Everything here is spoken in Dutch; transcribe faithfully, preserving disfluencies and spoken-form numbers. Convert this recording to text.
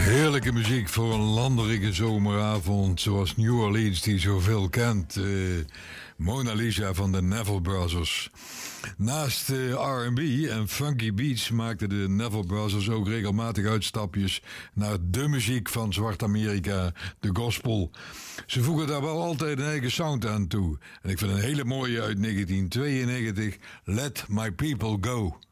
Heerlijke muziek voor een landerige zomeravond zoals New Orleans die zoveel kent. Uh, Mona Lisa van de Neville Brothers. Naast uh, R en B en funky beats maakten de Neville Brothers ook regelmatig uitstapjes naar de muziek van Zwart Amerika, de gospel. Ze voegen daar wel altijd een eigen sound aan toe. En ik vind een hele mooie uit negentien tweeënnegentig, Let My People Go.